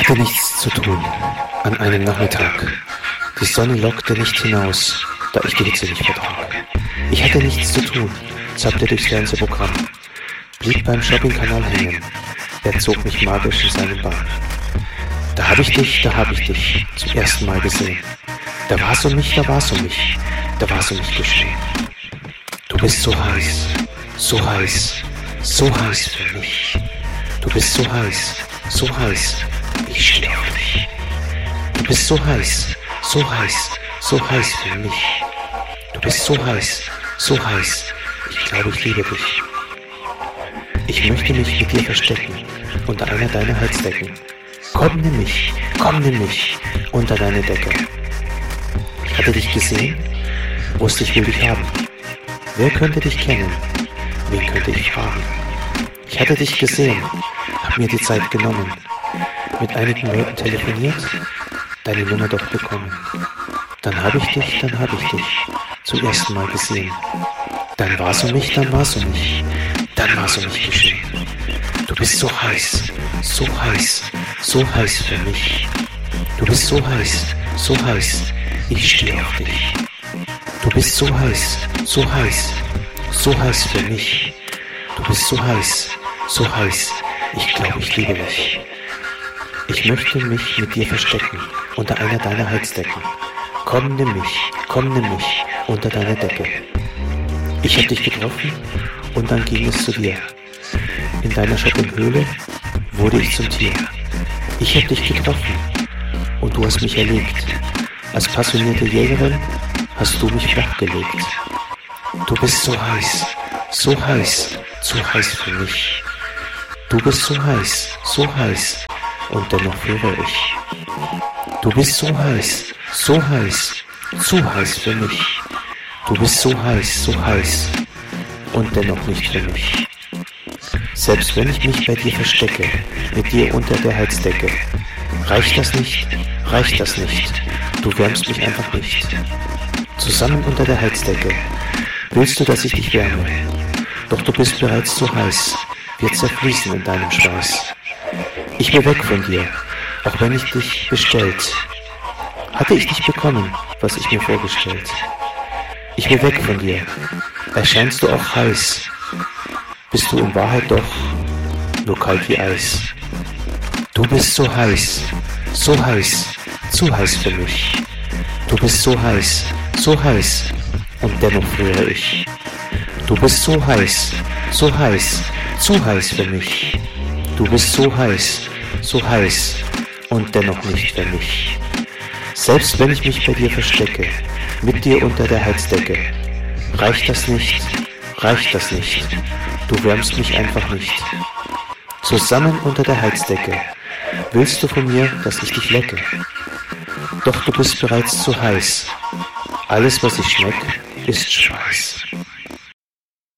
hatte nichts zu tun an einem Nachmittag. Die Sonne lockte nicht hinaus, da ich die Hitze nicht vertrag. Ich hatte nichts zu tun, zappte durchs Fernsehprogramm, blieb beim Shoppingkanal hängen. Er zog mich magisch in seinen Bann. Da hab ich dich zum ersten Mal gesehen. Da war's um mich, da war's um mich, da war's um mich geschehen. Du bist so heiß, so heiß, so heiß für mich. Du bist so heiß, ich stehe auf dich. Du bist so heiß, so heiß, so heiß für mich. Du bist so heiß, ich glaube, ich liebe dich. Ich möchte mich mit dir verstecken, unter einer deiner Heizdecken. Komm, nimm mich, unter deine Decke. Ich hatte dich gesehen, wusste ich will dich haben. Wer könnte dich kennen? Wen könnte ich fragen? Ich hatte dich gesehen, hab mir die Zeit genommen, mit einigen Leuten telefoniert, deine Nummer doch bekommen. Dann hab ich dich zum ersten Mal gesehen. Dann war's um mich, dann war's um mich geschehen. Du bist so heiß, so heiß für mich. Du bist so heiß, ich stehe auf dich. Du bist so heiß für mich. Du bist so heiß, ich glaube, ich liebe dich. Ich möchte mich mit dir verstecken, unter einer deiner Heizdecken. Komm, nimm mich, unter deine Decke. Ich hab dich getroffen und dann ging es zu dir. In deiner Shoppinghöhle wurde ich zum Tier. Ich hab dich getroffen und du hast mich erlegt. Als passionierte Jägerin hast du mich flachgelegt. Du bist so heiß, zu heiß für mich. Du bist so heiß, und dennoch friere ich. Du bist so heiß, zu heiß für mich. Du bist so heiß, und dennoch nicht für mich. Selbst wenn ich mich bei dir verstecke, mit dir unter der Heizdecke, reicht das nicht, du wärmst mich einfach nicht. Zusammen unter der Heizdecke, willst du, dass ich dich wärme? Doch du bist bereits zu heiß, wir zerfließen in deinem Schweiß. Ich will weg von dir, auch wenn ich dich bestellt. Hatte ich dich bekommen, was ich mir vorgestellt? Ich will weg von dir, erscheinst du auch heiß, bist du in Wahrheit doch nur kalt wie Eis. Du bist so heiß, zu heiß für mich. Du bist so heiß, und dennoch friere ich. Du bist so heiß, zu heiß für mich. Du bist so heiß, und dennoch nicht für mich. Selbst wenn ich mich bei dir verstecke, mit dir unter der Heizdecke, reicht das nicht, du wärmst mich einfach nicht. Zusammen unter der Heizdecke, willst du von mir, dass ich dich lecke? Doch du bist bereits zu heiß, alles was ich schmeck, ist Schweiß.